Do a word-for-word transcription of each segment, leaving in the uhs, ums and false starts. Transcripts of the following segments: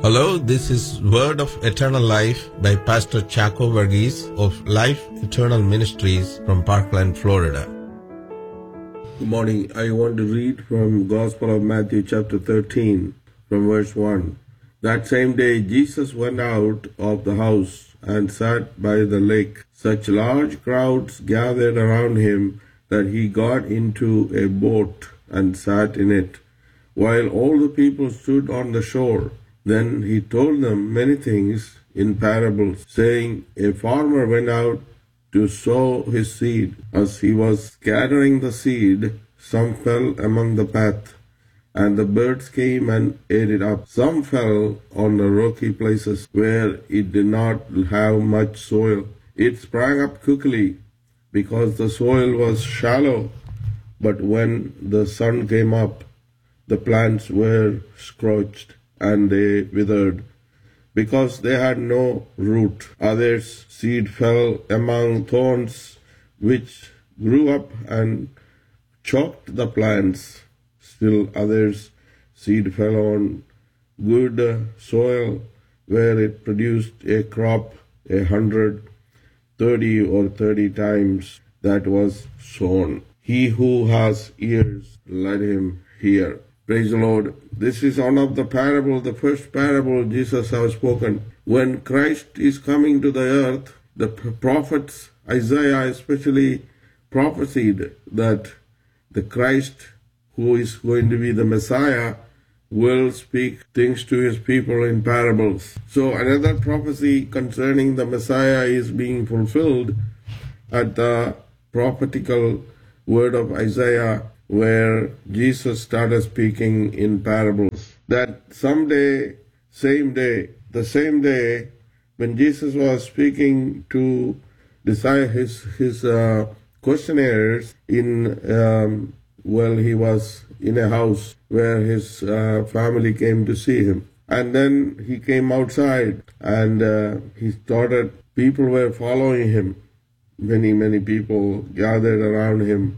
Hello, this is Word of Eternal Life by Pastor Chaco Verghese of Life Eternal Ministries from Parkland, Florida. Good morning. I want to read from Gospel of Matthew chapter thirteen from verse one. That same day Jesus went out of the house and sat by the lake. Such large crowds gathered around him that he got into a boat and sat in it, while all the people stood on the shore. Then he told them many things in parables, saying, A farmer went out to sow his seed. As he was scattering the seed, some fell among the path, and the birds came and ate it up. Some fell on the rocky places where it did not have much soil. It sprang up quickly because the soil was shallow, but when the sun came up, the plants were scorched and they withered, because they had no root. Others' seed fell among thorns, which grew up and choked the plants. Still others' seed fell on good soil, where it produced a crop a hundred, thirty or thirty times that was sown. He who has ears, let him hear. Praise the Lord. This is one of the parables, the first parable Jesus has spoken. When Christ is coming to the earth, the prophets, Isaiah especially, prophesied that the Christ, who is going to be the Messiah, will speak things to his people in parables. So another prophecy concerning the Messiah is being fulfilled at the prophetical word of Isaiah, where Jesus started speaking in parables. That someday, same day, the same day when Jesus was speaking to decide his his uh, questionnaires in um, well, he was in a house where his uh, family came to see him, and then he came outside and uh, he started. People were following him. Many many people gathered around him.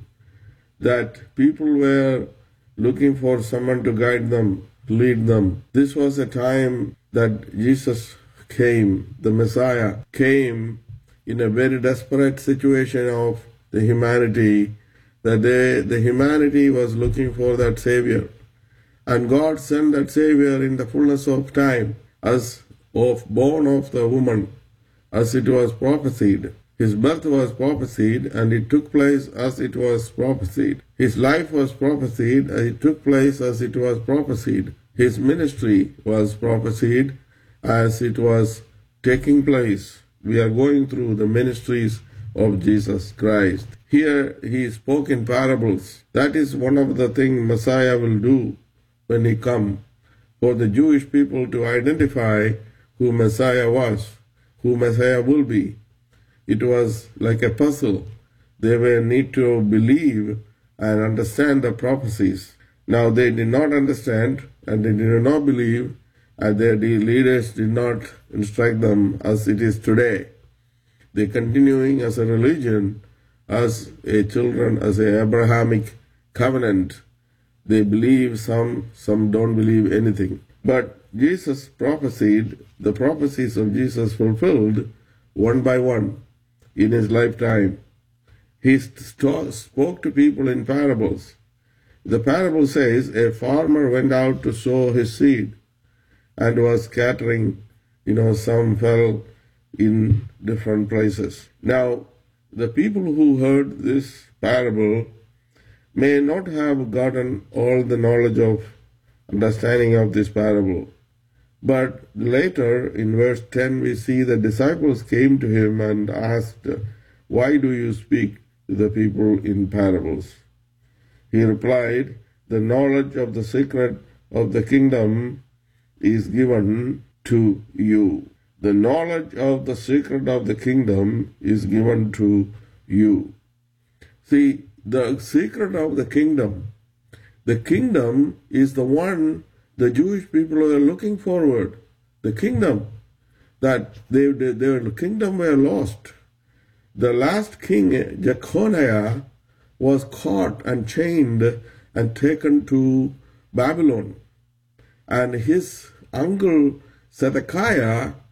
That people were looking for someone to guide them, lead them. This was a time that Jesus came, the Messiah came in a very desperate situation of the humanity, that they, the humanity was looking for that Savior. And God sent that Savior in the fullness of time, as of born of the woman, as it was prophesied. His birth was prophesied, and it took place as it was prophesied. His life was prophesied, and it took place as it was prophesied. His ministry was prophesied as it was taking place. We are going through the ministries of Jesus Christ. Here he spoke in parables. That is one of the things Messiah will do when he comes, for the Jewish people to identify who Messiah was, who Messiah will be. It was like a puzzle. They were need to believe and understand the prophecies. Now they did not understand and they did not believe, and their leaders did not instruct them as it is today. They continuing as a religion, as a children, as a Abrahamic covenant. They believe some, some don't believe anything. But Jesus prophesied, the prophecies of Jesus fulfilled one by one. In his lifetime, he st- spoke to people in parables. The parable says, a farmer went out to sow his seed and was scattering, you know, some fell in different places. Now, the people who heard this parable may not have gotten all the knowledge of understanding of this parable. But later, in verse ten, we see the disciples came to him and asked, Why do you speak to the people in parables? He replied, The knowledge of the secret of the kingdom is given to you. The knowledge of the secret of the kingdom is given to you. See, the secret of the kingdom, the kingdom is the one the Jewish people were looking forward, the kingdom, that they, they, their kingdom were lost. The last king, Jeconiah, was caught and chained and taken to Babylon. And his uncle Zedekiah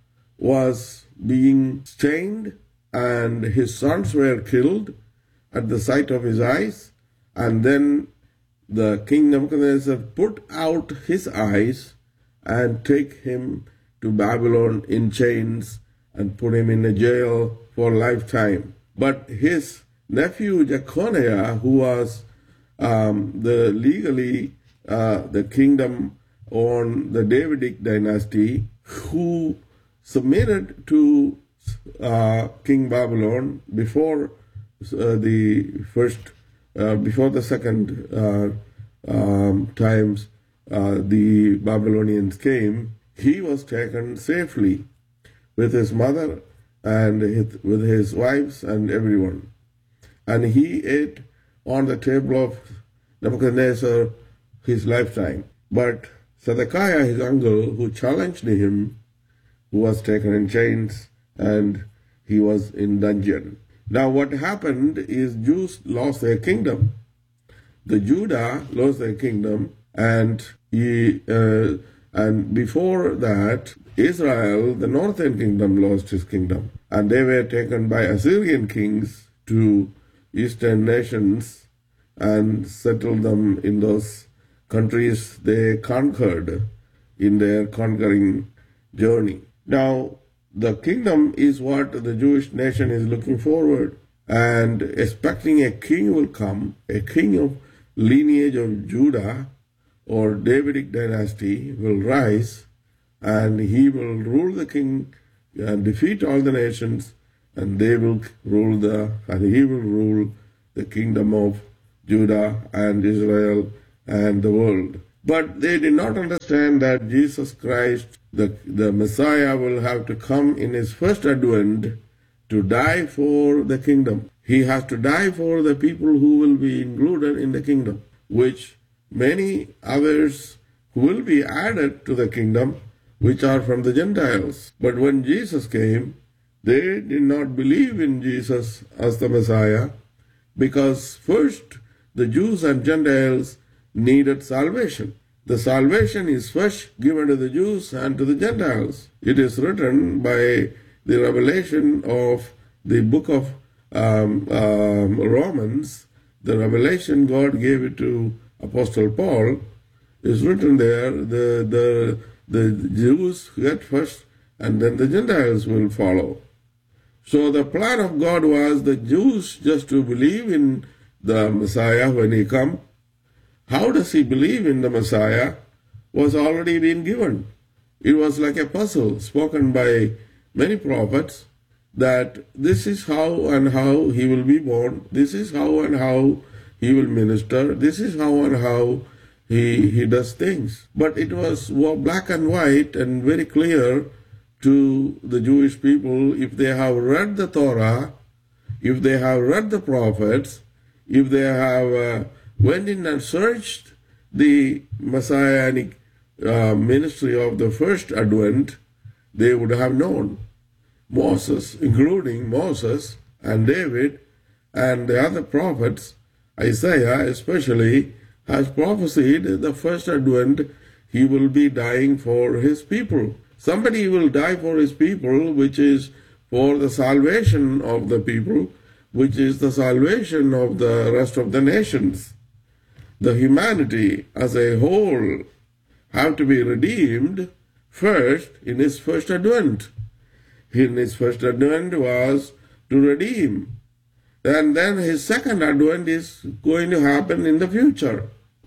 was being chained and his sons were killed at the sight of his eyes, and then the king Nebuchadnezzar put out his eyes and take him to Babylon in chains and put him in a jail for a lifetime. But his nephew Jeconiah, who was um, the legally uh, the kingdom on the Davidic dynasty, who submitted to uh, King Babylon before uh, the first, uh, before the second uh, um, times uh, the Babylonians came, he was taken safely with his mother and his, with his wives and everyone. And he ate on the table of Nebuchadnezzar his lifetime. But Zedekiah, his uncle, who challenged him, who was taken in chains and he was in dungeon. Now what happened is Jews lost their kingdom. The Judah lost their kingdom, and he, uh, and before that, Israel, the northern kingdom, lost his kingdom. And they were taken by Assyrian kings to eastern nations and settled them in those countries they conquered in their conquering journey. Now, the kingdom is what the Jewish nation is looking forward and expecting a king will come, a king of lineage of Judah or Davidic dynasty will rise, and he will rule the king and defeat all the nations, and they will rule the, and he will rule the kingdom of Judah and Israel and the world. But they did not understand that Jesus Christ, the, the Messiah, will have to come in his first advent to die for the kingdom. He has to die for the people who will be included in the kingdom, which many others will be added to the kingdom, which are from the Gentiles. But when Jesus came, they did not believe in Jesus as the Messiah, because first the Jews and Gentiles needed salvation. The salvation is first given to the Jews and to the Gentiles. It is written by the revelation of the book of um, um, Romans. The revelation God gave it to Apostle Paul is written there. The, the, the Jews get first, and then the Gentiles will follow. So the plan of God was the Jews just to believe in the Messiah when he come. How does he believe in the Messiah was already been given. It was like a puzzle spoken by many prophets that this is how and how he will be born, this is how and how he will minister, this is how and how he, he does things. But it was black and white and very clear to the Jewish people. If they have read the Torah, if they have read the prophets, if they have uh, went in and searched the messianic uh, ministry of the first advent, they would have known. Moses, including Moses and David and the other prophets, Isaiah especially, has prophesied the first advent he will be dying for his people. Somebody will die for his people, which is for the salvation of the people, which is the salvation of the rest of the nations. The humanity as a whole have to be redeemed first in his first advent. In his first advent was to redeem. And then his second advent is going to happen in the future.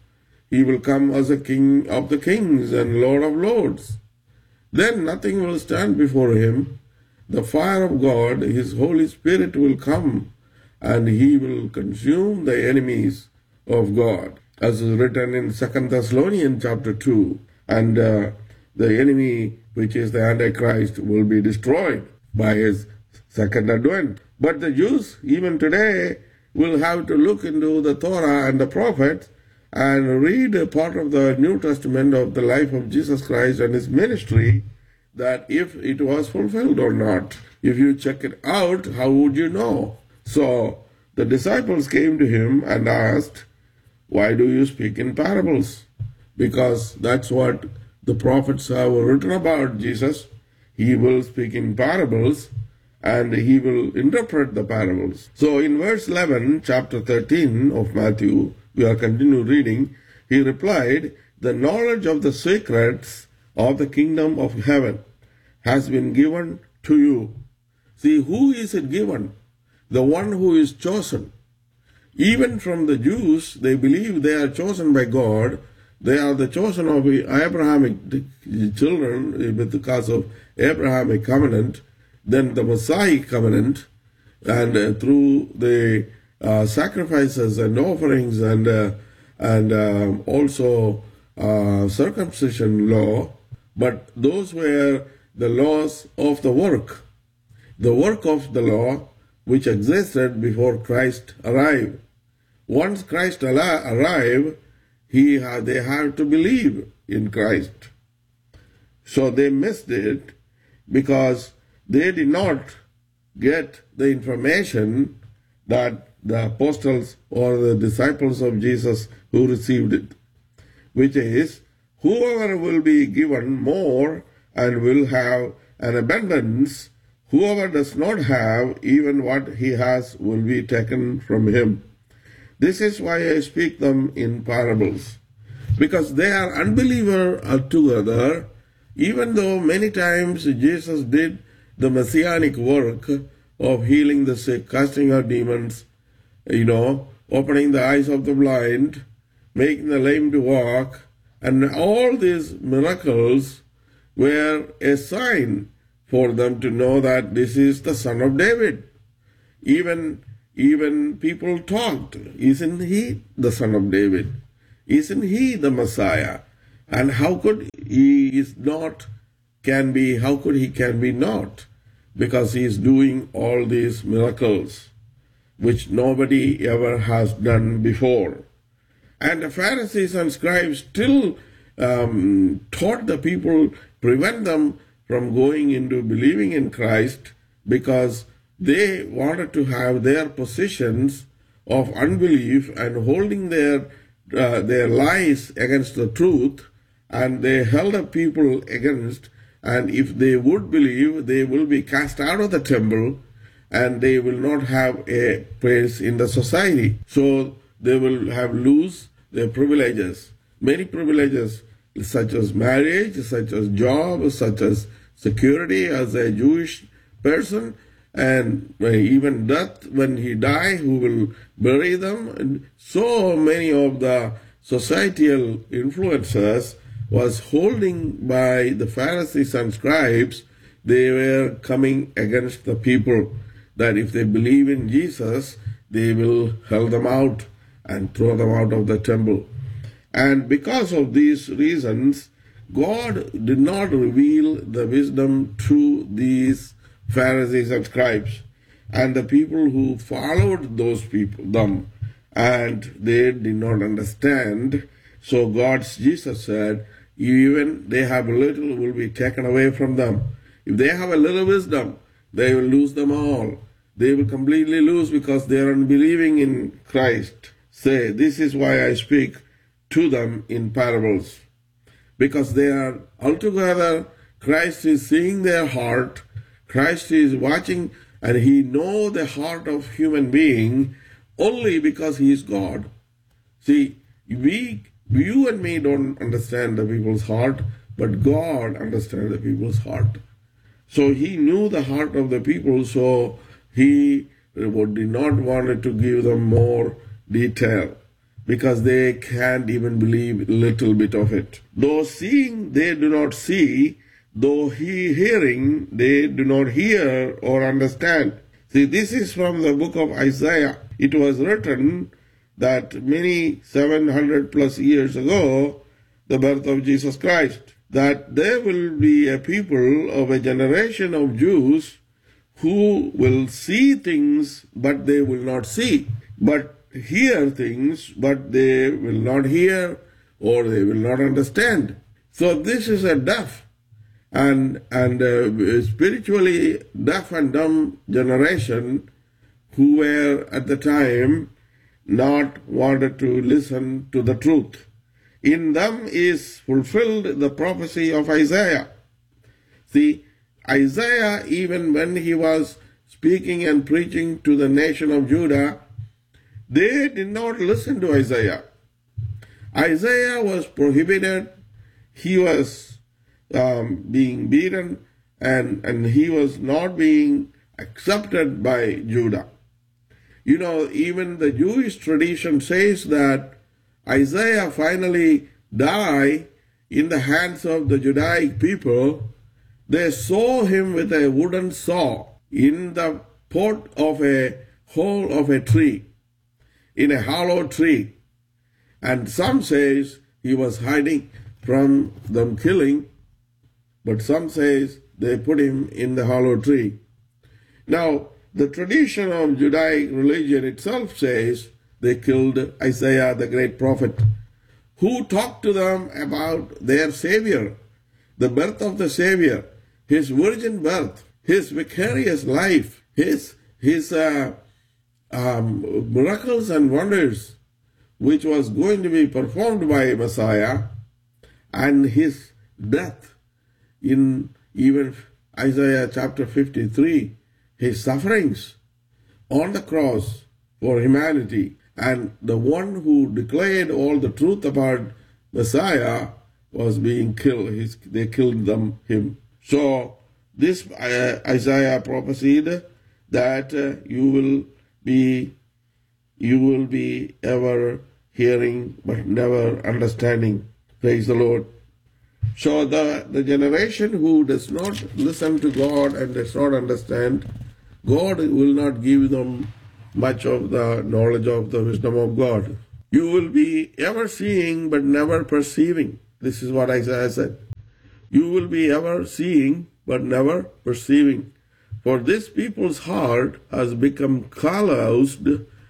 He will come as a king of the kings and Lord of lords. Then nothing will stand before him. The fire of God, his Holy Spirit will come, and he will consume the enemies of God, as is written in Second Thessalonians chapter two. And uh, the enemy, which is the Antichrist, will be destroyed by his second advent. But the Jews, even today, will have to look into the Torah and the prophets and read a part of the New Testament of the life of Jesus Christ and his ministry, that if it was fulfilled or not. If you check it out, how would you know? So the disciples came to him and asked, why do you speak in parables? Because that's what the prophets have written about Jesus, he will speak in parables and he will interpret the parables. So in verse eleven, chapter thirteen of Matthew, we are continuing reading, he replied, "The knowledge of the secrets of the kingdom of heaven has been given to you." See, who is it given? The one who is chosen. Even from the Jews, they believe they are chosen by God. They are the chosen of Abrahamic children because of Abrahamic covenant, then the Mosaic covenant, and uh, through the uh, sacrifices and offerings and uh, and uh, also uh, circumcision law. But those were the laws of the work, the work of the law which existed before Christ arrived. Once Christ arrived, he had, they had to believe in Christ. So they missed it because they did not get the information that the apostles or the disciples of Jesus who received it, which is, whoever will be given more and will have an abundance, whoever does not have, even what he has will be taken from him. This is why I speak them in parables, because they are unbelievers altogether. Even though many times Jesus did the messianic work of healing the sick, casting out demons, you know, opening the eyes of the blind, making the lame to walk, and all these miracles were a sign for them to know that this is the Son of David. Even, even people talked, isn't he the Son of David? Isn't he the Messiah? And how could he is not, can be, how could he can be not? Because he is doing all these miracles, which nobody ever has done before. And the Pharisees and scribes still um, taught the people, prevent them from going into believing in Christ, because they wanted to have their positions of unbelief and holding their uh, their lies against the truth, and they held up people against, and if they would believe, they will be cast out of the temple and they will not have a place in the society. So they will have lose their privileges, many privileges, such as marriage, such as job, such as security as a Jewish person, and even death when he die, who will bury them. And so many of the societal influences was holding by the Pharisees and scribes. They were coming against the people, that if they believe in Jesus, they will held them out and throw them out of the temple. And because of these reasons, God did not reveal the wisdom to these Pharisees and scribes and the people who followed those people, them, and they did not understand. So God's Jesus said, even they have little will be taken away from them. If they have a little wisdom, they will lose them all. They will completely lose because they are unbelieving in Christ. Say, this is why I speak to them in parables. Because they are altogether, Christ is seeing their heart, Christ is watching, and he knows the heart of human being only because he is God. See, we, you and me don't understand the people's heart, but God understands the people's heart. So he knew the heart of the people, so he did not want to give them more detail, because they can't even believe a little bit of it. Though seeing, they do not see. Though he hearing, they do not hear or understand. See, this is from the book of Isaiah. It was written that many seven hundred plus years ago, the birth of Jesus Christ, that there will be a people of a generation of Jews who will see things, but they will not see, but hear things, but they will not hear or they will not understand. So this is a deaf and and uh, spiritually deaf and dumb generation who were at the time not wanted to listen to the truth. In them is fulfilled the prophecy of Isaiah. See, Isaiah, even when he was speaking and preaching to the nation of Judah, they did not listen to Isaiah. Isaiah was prohibited. He was um, being beaten, and, and he was not being accepted by Judah. You know, even the Jewish tradition says that Isaiah finally died in the hands of the Judaic people. They saw him with a wooden saw in the pot of a hole of a tree, in a hollow tree. And some says he was hiding from them killing, but some says they put him in the hollow tree. Now, the tradition of Judaic religion itself says they killed Isaiah, the great prophet, who talked to them about their Savior, the birth of the Savior, his virgin birth, his vicarious life, his, his uh, um, miracles and wonders, which was going to be performed by Messiah, and his death in even Isaiah chapter fifty-three, his sufferings on the cross for humanity, and the one who declared all the truth about Messiah was being killed. He's, they killed them, him. So this uh, Isaiah prophesied that uh, you will be, you will be ever hearing but never understanding. Praise the Lord. So the, the generation who does not listen to God and does not understand, God will not give them much of the knowledge of the wisdom of God. You will be ever seeing but never perceiving. This is what Isaiah said. You will be ever seeing but never perceiving. For this people's heart has become calloused.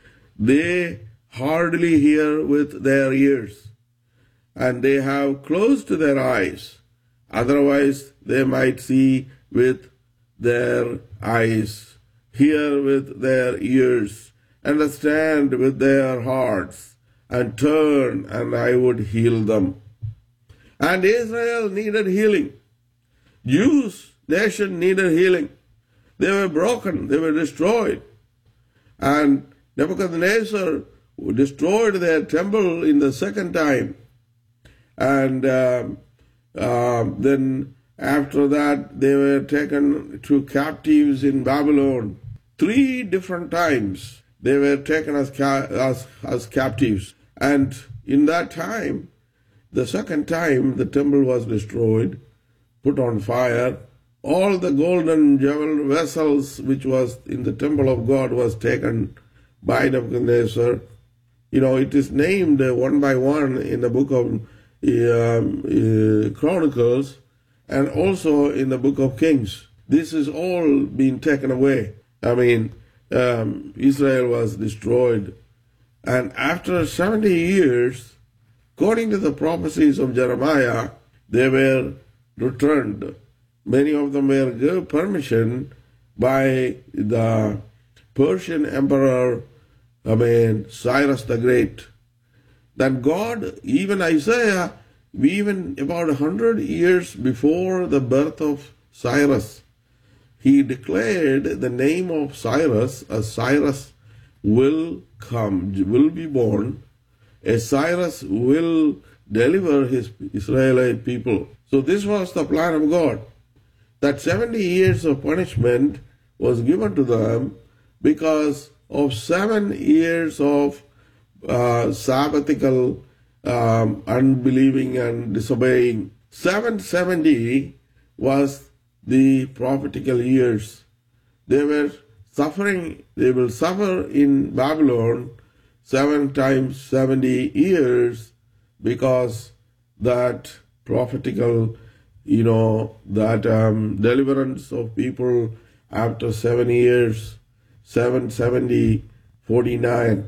They hardly hear with their ears, and they have closed their eyes. Otherwise they might see with their eyes, hear with their ears, understand with their hearts, and turn, and I would heal them. And Israel needed healing. Jews, nation, needed healing. They were broken, they were destroyed. And Nebuchadnezzar destroyed their temple in the second time. And um, uh, then after that, they were taken to captives in Babylon. Three different times they were taken as, ca- as, as captives. And in that time, the second time, the temple was destroyed, put on fire. All the golden jewel vessels which was in the temple of God was taken by Nebuchadnezzar. You know, it is named uh, one by one in the book of um, uh, Chronicles and also in the book of Kings. This is all being taken away. I mean, um, Israel was destroyed. And after seventy years, according to the prophecies of Jeremiah, they were returned. Many of them were given permission by the Persian emperor, I mean, Cyrus the Great. That God, even Isaiah, even about a hundred years before the birth of Cyrus, he declared the name of Cyrus as Cyrus will come, will be born. A Cyrus will deliver his Israelite people. So this was the plan of God. That seventy years of punishment was given to them because of seven years of uh, Sabbatical um, unbelieving and disobeying. seven seventy was the prophetical years. They were suffering, they will suffer in Babylon seven times seventy years because that prophetical, you know, that um, deliverance of people after seven years, seven seventy, forty-nine.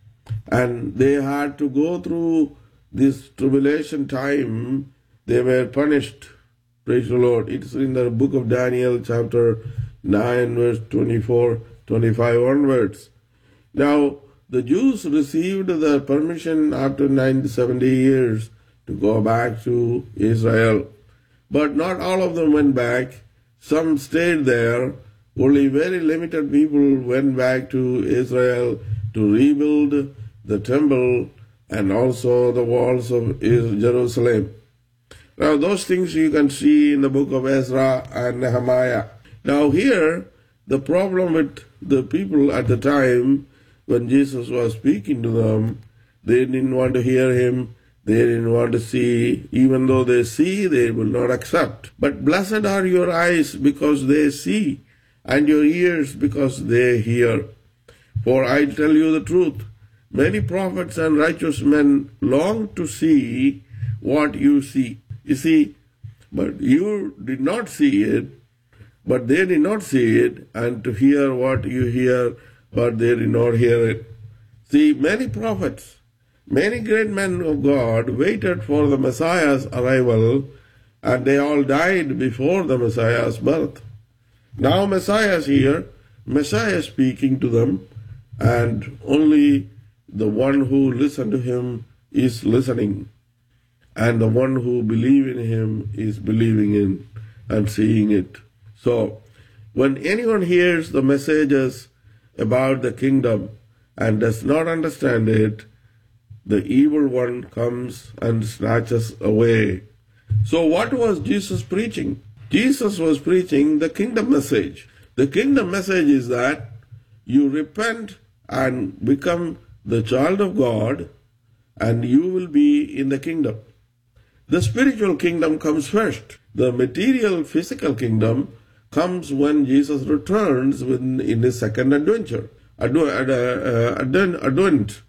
And they had to go through this tribulation time. They were punished. Praise the Lord. It's in the book of Daniel, chapter nine, verse twenty-four, twenty-five onwards. Now, the Jews received the permission after ninety, seventy years to go back to Israel. But not all of them went back. Some stayed there. Only very limited people went back to Israel to rebuild the temple and also the walls of Jerusalem. Now those things you can see in the book of Ezra and Nehemiah. Now here, the problem with the people at the time when Jesus was speaking to them, they didn't want to hear him, they didn't want to see. Even though they see, they will not accept. But blessed are your eyes because they see, and your ears because they hear. For I tell you the truth, many prophets and righteous men long to see what you see. You see, but you did not see it, but they did not see it, and to hear what you hear, but they did not hear it. See, many prophets, many great men of God waited for the Messiah's arrival, and they all died before the Messiah's birth. Now Messiah is here, Messiah is speaking to them, and only the one who listened to him is listening, and the one who believes in him is believing in and seeing it. So, when anyone hears the messages about the kingdom and does not understand it, the evil one comes and snatches away. So what was Jesus preaching? Jesus was preaching the kingdom message. The kingdom message is that you repent and become the child of God, and you will be in the kingdom. The spiritual kingdom comes first. The material physical kingdom comes when Jesus returns in, in his second adventure, advent.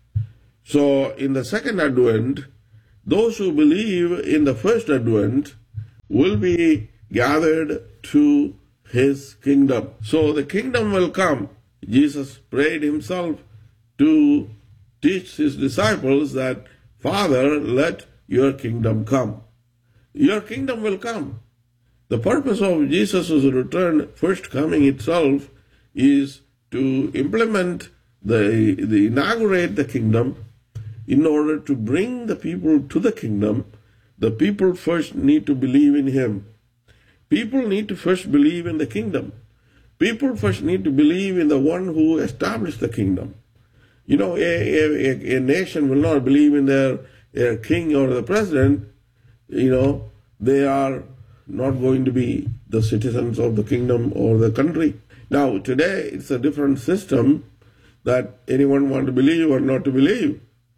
So in the second advent, those who believe in the first advent will be gathered to his kingdom. So the kingdom will come. Jesus prayed himself to teach his disciples that, Father, let your kingdom come. Your kingdom will come. The purpose of Jesus' return, first coming itself, is to implement, the, the inaugurate the kingdom. In order to bring the people to the kingdom, the people first need to believe in him. People need to first believe in the kingdom. People first need to believe in the one who established the kingdom. You know, a, a, a nation will not believe in their, their king or the president. You know, they are not going to be the citizens of the kingdom or the country. Now, today it's a different system that anyone want to believe or not to believe.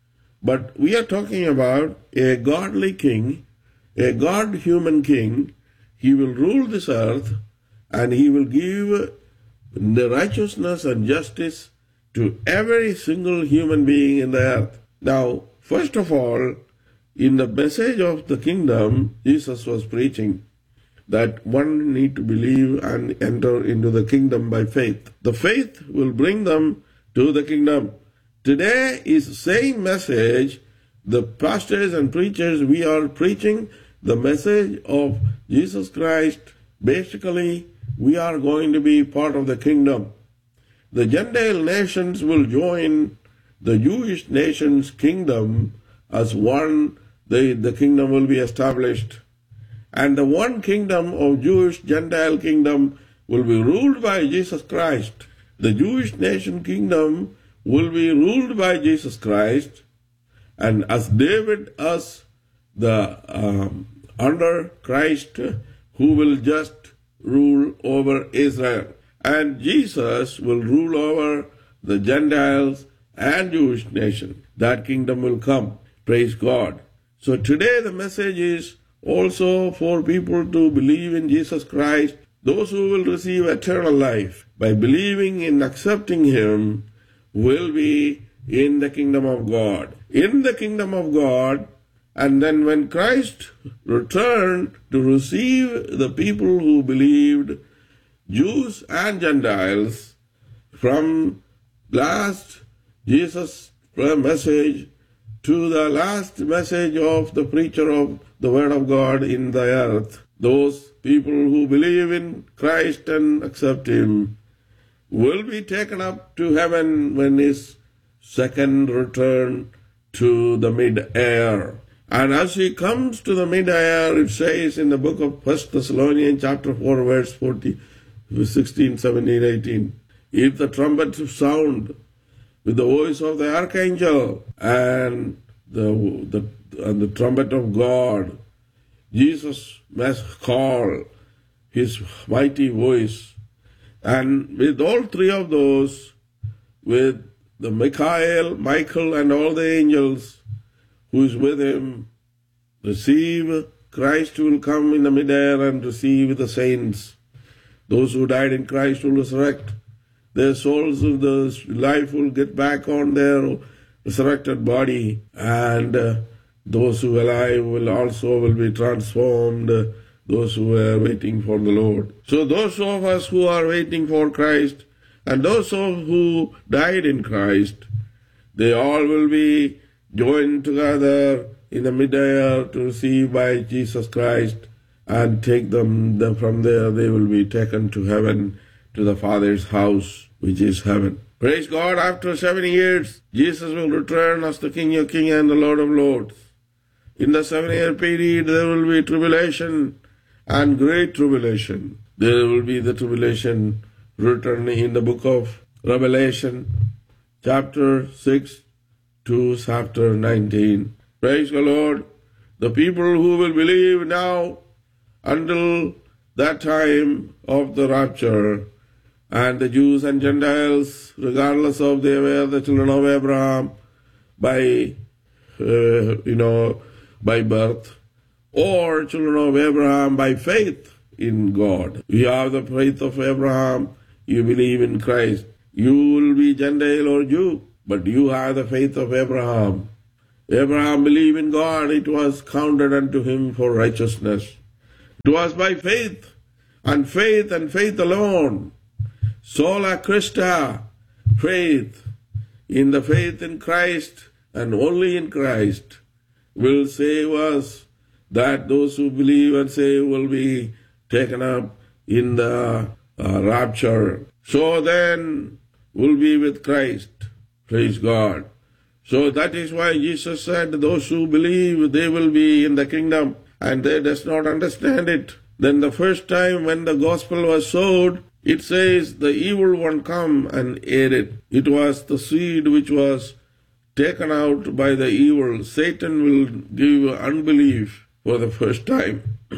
But we are talking about a godly king, a God-human king. He will rule this earth, and he will give the righteousness and justice to every single human being in the earth. Now, first of all, in the message of the kingdom, Jesus was preaching that one need to believe and enter into the kingdom by faith. The faith will bring them to the kingdom. Today is the same message. The pastors and preachers, we are preaching the message of Jesus Christ. Basically, we are going to be part of the kingdom. The Gentile nations will join the Jewish nation's kingdom as one. The, the kingdom will be established. And the one kingdom of Jewish Gentile kingdom will be ruled by Jesus Christ. The Jewish nation kingdom will be ruled by Jesus Christ, and as David as the um, under Christ who will just rule over Israel. And Jesus will rule over the Gentiles and Jewish nation. That kingdom will come. Praise God. So today the message is also for people to believe in Jesus Christ, those who will receive eternal life by believing in accepting him will be in the kingdom of God. In the kingdom of God, and then when Christ returned to receive the people who believed, Jews and Gentiles, from last Jesus' message to the last message of the preacher of the word of God in the earth, those people who believe in Christ and accept him will be taken up to heaven when his second return to the mid-air. And as he comes to the mid-air, it says in the book of First Thessalonians chapter four, verse forty, sixteen, seventeen, eighteen, if the trumpet sound with the voice of the archangel and the, the, and the trumpet of God, Jesus must call his mighty voice. And with all three of those, with the Michael, Michael and all the angels who is with him, receive, Christ will come in the midair and receive the saints. Those who died in Christ will resurrect. Their souls of the life will get back on their resurrected body, and uh, those who are alive will also will be transformed, uh, those who are waiting for the Lord. So those of us who are waiting for Christ, and those of who died in Christ, they all will be joined together in the midair to receive by Jesus Christ, and take them, them from there they will be taken to heaven, to the Father's house, which is heaven. Praise God, after seven years, Jesus will return as the King of Kings and the Lord of Lords. In the seven-year period, there will be tribulation and great tribulation. There will be the tribulation written in the book of Revelation, chapter six to chapter nineteen. Praise the Lord. The people who will believe now until that time of the rapture, and the Jews and Gentiles, regardless of they were the children of Abraham by, uh, you know, by birth, or children of Abraham by faith in God. You have the faith of Abraham, you believe in Christ. You will be Gentile or Jew, but you have the faith of Abraham. Abraham believed in God, it was counted unto him for righteousness. It was by faith, and faith and faith alone. Sola Christa, faith. In the faith in Christ, and only in Christ, will save us, that those who believe and save will be taken up in the uh, rapture. So then, we'll be with Christ. Praise God. So that is why Jesus said, those who believe, they will be in the kingdom, and they does not understand it. Then the first time when the gospel was sowed, it says the evil one come and ate it. It was the seed which was taken out by the evil. Satan will give unbelief for the first time.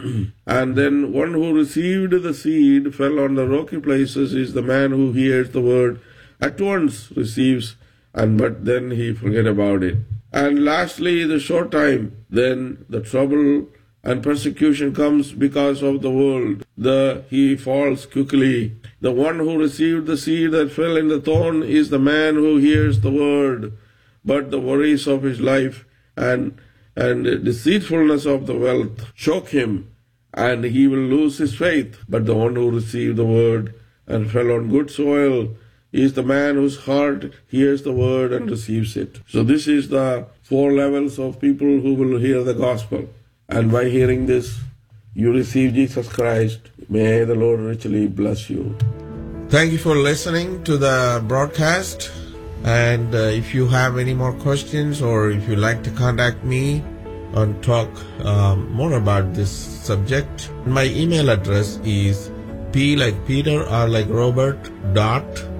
And then one who received the seed fell on the rocky places is the man who hears the word, at once receives, and but then he forget about it. And lastly, the short time, then the trouble and persecution comes because of the world. The he falls quickly. The one who received the seed that fell in the thorn is the man who hears the word, but the worries of his life and and deceitfulness of the wealth choke him, and he will lose his faith. But the one who received the word and fell on good soil is the man whose heart hears the word and receives it. So this is the four levels of people who will hear the gospel. And by hearing this, you receive Jesus Christ. May the Lord richly bless you. Thank you for listening to the broadcast. And uh, if you have any more questions, or if you'd like to contact me and talk um, more about this subject, my email address is P like Peter, R like Robert, dot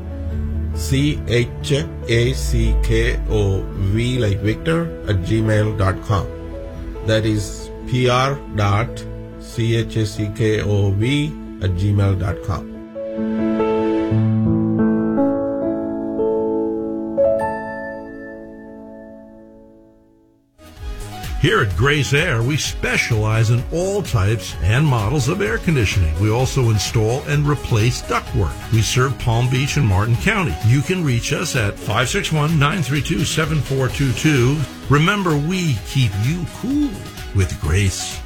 C H A C K O V like Victor at gmail dot com. That is P R dot C H A C K O V at gmail dot com. Here at Grace Air, we specialize in all types and models of air conditioning. We also install and replace ductwork. We serve Palm Beach and Martin County. You can reach us at five six one, nine three two, seven four two two. Remember, we keep you cool with Grace.